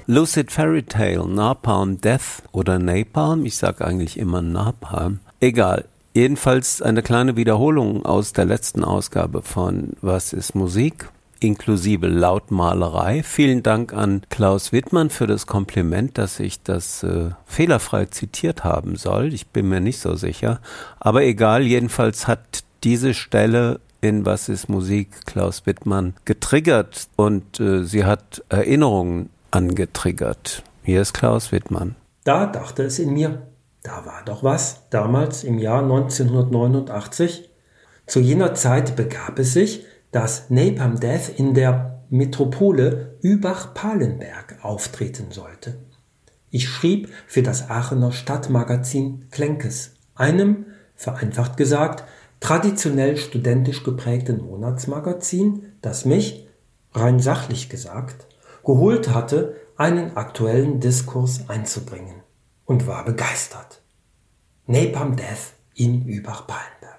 Lucid Fairy Tale, Napalm Death oder Napalm, ich sage eigentlich immer Napalm, egal. Jedenfalls eine kleine Wiederholung aus der letzten Ausgabe von Was ist Musik? Inklusive Lautmalerei. Vielen Dank an Klaus Wittmann für das Kompliment, dass ich das fehlerfrei zitiert haben soll. Ich bin mir nicht so sicher. Aber egal, jedenfalls hat diese Stelle in Was ist Musik Klaus Wittmann getriggert und sie hat Erinnerungen angetriggert. Hier ist Klaus Wittmann. Da dachte es in mir, da war doch was, damals im Jahr 1989. Zu jener Zeit begab es sich, dass Napalm Death in der Metropole Übach-Palenberg auftreten sollte. Ich schrieb für das Aachener Stadtmagazin Klenkes, einem, vereinfacht gesagt, traditionell studentisch geprägten Monatsmagazin, das mich, rein sachlich gesagt, geholt hatte, einen aktuellen Diskurs einzubringen. Und war begeistert. Napalm Death in Übach-Palenberg.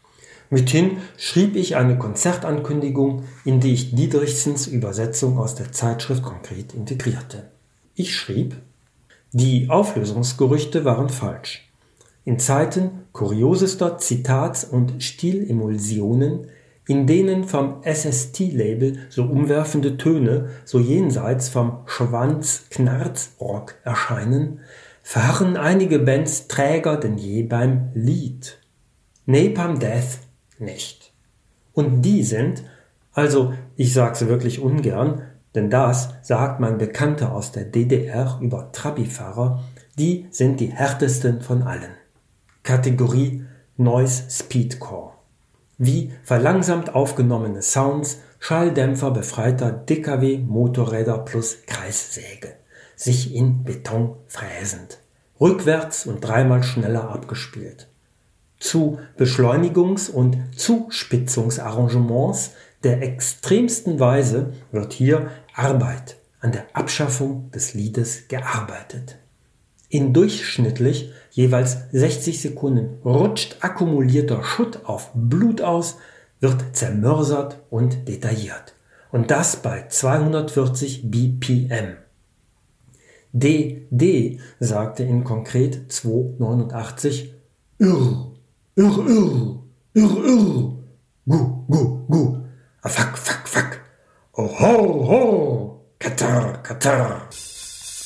Mithin schrieb ich eine Konzertankündigung, in die ich Dietrichsens Übersetzung aus der Zeitschrift konkret integrierte. Ich schrieb, die Auflösungsgerüchte waren falsch. In Zeiten kuriosester Zitats- und Stilemulsionen, in denen vom SST-Label so umwerfende Töne so jenseits vom Schwanz-Knarz-Rock erscheinen, verharren einige Bands träger denn je beim Lied. Napalm Death nicht. Und die sind, also ich sag's wirklich ungern, denn das sagt mein Bekannter aus der DDR über Trabi-Fahrer, die sind die härtesten von allen. Kategorie Noise Speedcore. Wie verlangsamt aufgenommene Sounds, Schalldämpfer befreiter DKW-Motorräder plus Kreissäge. Sich in Beton fräsend, rückwärts und dreimal schneller abgespielt. Zu Beschleunigungs- und Zuspitzungsarrangements der extremsten Weise wird hier Arbeit an der Abschaffung des Liedes gearbeitet. In durchschnittlich jeweils 60 Sekunden rutscht akkumulierter Schutt auf Blut aus, wird zermörsert und detailliert. Und das bei 240 BPM. DD sagte in konkret 289 Irr, irr, irr, irr, irr, gu, gu, gu, fuck, fuck, fuck, oh, ho, ho, katar, katar.